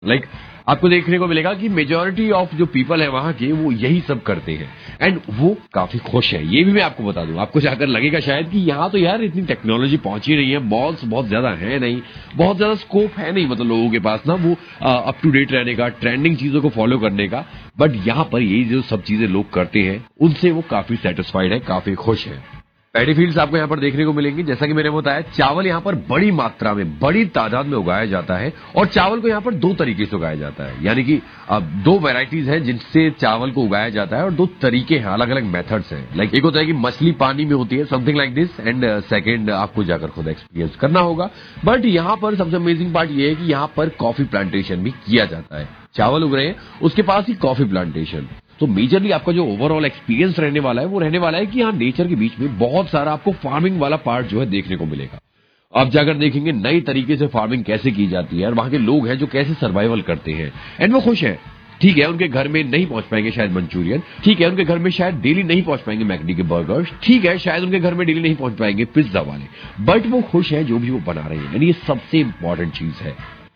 आपको देखने को मिलेगा कि मेजॉरिटी ऑफ जो पीपल है वहां के वो यही सब करते हैं एंड वो काफी खुश है। ये भी मैं आपको बता दूं, आपको जाकर लगेगा शायद कि यहाँ तो यार इतनी टेक्नोलॉजी पहुंची रही है, मॉल्स बहुत ज्यादा है नहीं, बहुत ज्यादा स्कोप है नहीं, मतलब लोगों के पास ना वो अप टू डेट रहने का, ट्रेंडिंग चीजों को फॉलो करने का। बट यहाँ पर ये जो सब चीजें लोग करते हैं उनसे वो काफी सेटिस्फाइड है, काफी खुश है। पैडी फील्ड्स आपको यहाँ पर देखने को मिलेंगी। जैसा कि मैंने बताया, चावल यहाँ पर बड़ी मात्रा में, बड़ी तादाद में उगाया जाता है और चावल को यहाँ पर दो तरीके से उगाया जाता है, यानी कि दो वैरायटीज हैं जिनसे चावल को उगाया जाता है और दो तरीके हैं, अलग अलग मेथड्स हैं। एक होता है कि मछली पानी में होती है, something like this, and second आपको जाकर खुद एक्सपीरियंस करना होगा। बट यहाँ पर सबसे अमेजिंग पार्ट ये है कि यहाँ पर कॉफी प्लांटेशन भी किया जाता है। चावल उग रहे हैं, उसके पास ही कॉफी प्लांटेशन। तो मेजरली आपका जो ओवरऑल एक्सपीरियंस रहने वाला है वो रहने वाला है कि यहाँ नेचर के बीच में बहुत सारा आपको फार्मिंग वाला पार्ट जो है देखने को मिलेगा। आप जाकर देखेंगे नई तरीके से फार्मिंग कैसे की जाती है और वहां के लोग हैं जो कैसे सर्वाइवल करते हैं एंड वो खुश हैं। ठीक है, उनके घर में नहीं पहुंच पाएंगे शायद मंचूरियन, ठीक है उनके घर में शायद डेली नहीं पहुंच पाएंगे मैकडी के बर्गर्स, ठीक है शायद उनके घर में डेली नहीं पहुंच पाएंगे पिज्जा वाले, बट वो खुश है जो भी वो बना रहे हैं। ये सबसे इंपॉर्टेंट चीज है।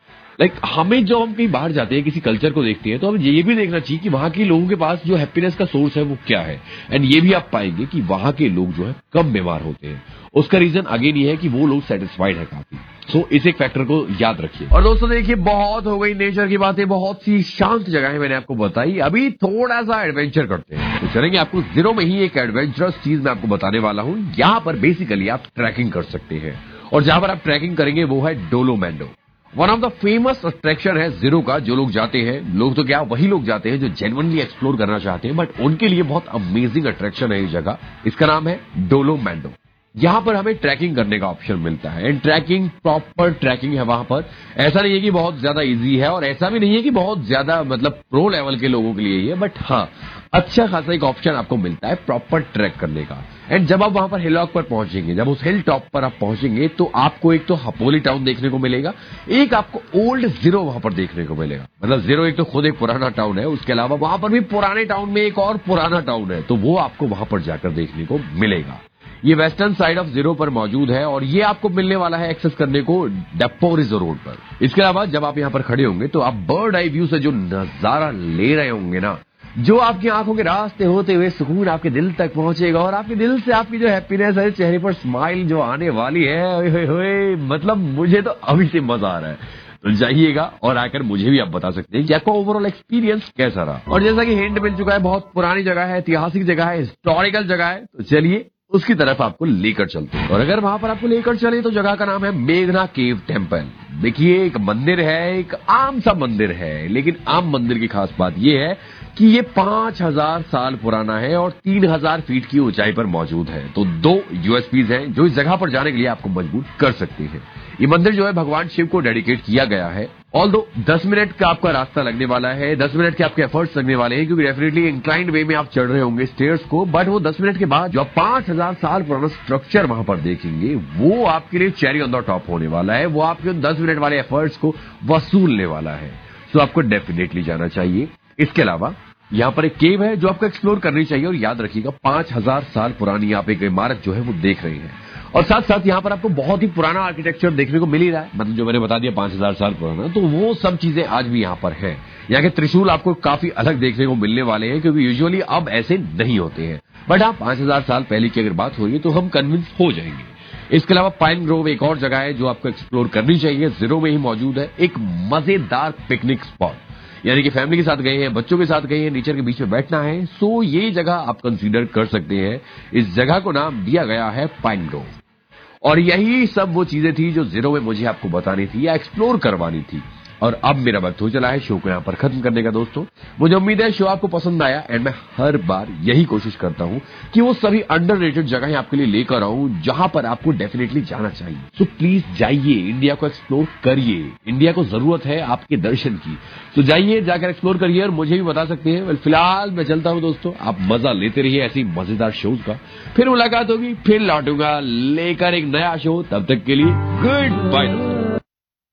हमें जो हम कहीं बाहर जाते हैं, किसी कल्चर को देखते हैं, तो हमें ये भी देखना चाहिए कि वहां के लोगों के पास जो हैप्पीनेस का सोर्स है वो क्या है। एंड ये भी आप पाएंगे कि वहां के लोग जो है कम बीमार होते हैं। उसका रीजन अगेन ये है कि वो लोग सेटिस्फाइड है काफी। सो इस एक फैक्टर को याद रखिए। और दोस्तों देखिए, बहुत हो गई नेचर की बातें, बहुत सी शांत जगहें मैंने आपको बताई। अभी थोड़ा सा एडवेंचर करते हैं, तो चलेंगे आपको जीरो में ही एक एडवेंचरस चीज मैं आपको बताने वाला हूं। यहाँ पर बेसिकली आप ट्रैकिंग कर सकते हैं और जहां पर आप ट्रैकिंग करेंगे वो है डोलोमैंडो। One of the famous attraction है जीरो का। जो लोग जाते हैं, लोग तो क्या वही लोग जाते हैं जो जेन्युइनली एक्सप्लोर करना चाहते हैं, बट उनके लिए बहुत अमेजिंग अट्रैक्शन है ये जगह। इसका नाम है डोलोमैंडो। यहां पर हमें ट्रैकिंग करने का ऑप्शन मिलता है एंड ट्रैकिंग, प्रॉपर ट्रैकिंग है वहां पर। ऐसा नहीं है कि बहुत ज्यादा इजी है और ऐसा भी नहीं है कि बहुत ज्यादा मतलब प्रो लेवल के लोगों के लिए ही है, बट हाँ अच्छा खासा एक ऑप्शन आपको मिलता है प्रॉपर ट्रैक करने का। एंड जब आप वहां पर हिलॉक पर पहुंचेंगे, जब उस हिल टॉप पर आप पहुंचेंगे, तो आपको एक तो हपोली टाउन देखने को मिलेगा, एक आपको ओल्ड जीरो वहां पर देखने को मिलेगा। मतलब जीरो एक तो खुद एक पुराना टाउन है, उसके अलावा वहां पर भी पुराने टाउन में एक और पुराना टाउन है, तो वो आपको वहां पर जाकर देखने को मिलेगा। ये वेस्टर्न साइड ऑफ जीरो पर मौजूद है और ये आपको मिलने वाला है एक्सेस करने को डेपोरिजो रोड पर। इसके अलावा जब आप यहाँ पर खड़े होंगे तो आप बर्ड आई व्यू से जो नजारा ले रहे होंगे ना, जो आपकी आंखों के रास्ते होते हुए सुकून आपके दिल तक पहुंचेगा और आपके दिल से आपकी जो हैप्पीनेस है, चेहरे पर स्माइल जो आने वाली है, ओए होए होए, मतलब मुझे तो अभी से मजा आ रहा है। तो जाइएगा और आकर मुझे भी आप बता सकते हैं कि आपका ओवरऑल एक्सपीरियंस कैसा रहा। और जैसा कि हिंट मिल चुका है, बहुत पुरानी जगह है, ऐतिहासिक जगह है, हिस्टोरिकल जगह है, तो चलिए उसकी तरफ आपको लेकर चलते हैं। और अगर वहां पर आपको लेकर चले तो जगह का नाम है मेघना केव टेम्पल। देखिए, एक मंदिर है, एक आम सा मंदिर है, लेकिन आम मंदिर की खास बात यह है कि ये 5000 साल पुराना है और 3000 फीट की ऊंचाई पर मौजूद है। तो दो यूएसपीज हैं जो इस जगह पर जाने के लिए आपको मजबूर कर सकते हैं। ये मंदिर जो है भगवान शिव को डेडिकेट किया गया है। ऑल्दो 10 मिनट का आपका रास्ता लगने वाला है, 10 मिनट के आपके एफर्ट्स लगने वाले हैं, क्योंकि डेफिनेटली इंक्लाइंड वे में आप चढ़ रहे होंगे स्टेयर्स को, बट वो 10 मिनट के बाद जो आप 5000 साल पुराना स्ट्रक्चर वहां पर देखेंगे वो आपके लिए चेरी ऑन द टॉप होने वाला है। वो आपके 10 मिनट वाले एफर्ट्स को वसूलने वाला है। तो आपको डेफिनेटली जाना चाहिए। इसके अलावा यहाँ पर एक केव है जो आपको एक्सप्लोर करनी चाहिए। और याद रखिएगा, 5000 साल पुरानी आप एक इमारत जो है वो देख रहे हैं और साथ साथ यहाँ पर आपको बहुत ही पुराना आर्किटेक्चर देखने को मिल ही रहा है। मतलब जो मैंने बता दिया 5000 साल पुराना, तो वो सब चीजें आज भी यहाँ पर है। यहाँ के त्रिशूल आपको काफी अलग देखने को मिलने वाले हैं, क्योंकि यूजुअली अब ऐसे नहीं होते हैं, बट हाँ 5000 साल पहले की अगर बात हो रही है तो हम कन्विंस हो जाएंगे। इसके अलावा पाइन ग्रोव एक और जगह है जो आपको एक्सप्लोर करनी चाहिए, जीरो में ही मौजूद है। एक मजेदार पिकनिक स्पॉट, यानी कि फैमिली के साथ गए हैं, बच्चों के साथ गए हैं, नेचर के बीच में बैठना है, सो ये जगह आप कंसीडर कर सकते हैं। इस जगह को नाम दिया गया है पाइन ग्रोव। और यही सब वो चीजें थी जो जीरो में मुझे आपको बतानी थी या एक्सप्लोर करवानी थी। और अब मेरा वक्त हो चला है शो को यहाँ पर खत्म करने का। दोस्तों, मुझे उम्मीद है शो आपको पसंद आया एंड मैं हर बार यही कोशिश करता हूँ कि वो सभी अंडररेटेड जगहें आपके लिए लेकर आऊं जहां पर आपको डेफिनेटली जाना चाहिए। सो प्लीज जाइए, इंडिया को एक्सप्लोर करिए। इंडिया को जरूरत है आपके दर्शन की, तो जाइए, जाकर एक्सप्लोर करिए और मुझे भी बता सकते हैं। फिलहाल मैं चलता हूं दोस्तों, आप मजा लेते रहिए ऐसी मजेदार शोज का। फिर मुलाकात होगी, फिर लौटूंगा लेकर एक नया शो। तब तक के लिए गुड बाय दोस्तों।